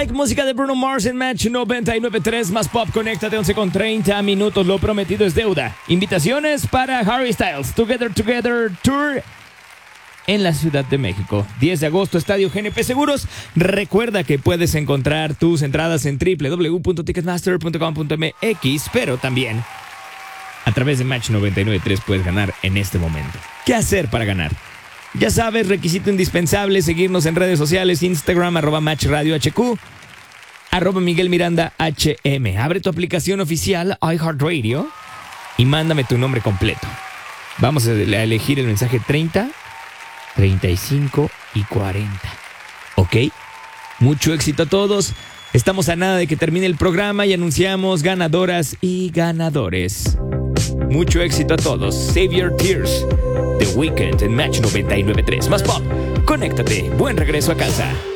Like, música de Bruno Mars en Match 99.3, más pop, conéctate 11 con 30 minutos, lo prometido es deuda. Invitaciones para Harry Styles, Together Tour en la Ciudad de México. 10 de agosto, Estadio GNP Seguros. Recuerda que puedes encontrar tus entradas en www.ticketmaster.com.mx, pero también a través de Match 99.3 puedes ganar en este momento. ¿Qué hacer para ganar? Ya sabes, requisito indispensable, seguirnos en redes sociales, Instagram, @MatchRadioHQ, @MiguelMirandaHM. Abre tu aplicación oficial iHeartRadio y mándame tu nombre completo. Vamos a elegir el mensaje 30, 35 y 40. ¿Ok? Mucho éxito a todos. Estamos a nada de que termine el programa y anunciamos ganadoras y ganadores. Mucho éxito a todos. Save Your Tears. The Weeknd en Match 99.3. Más pop. Conéctate. Buen regreso a casa.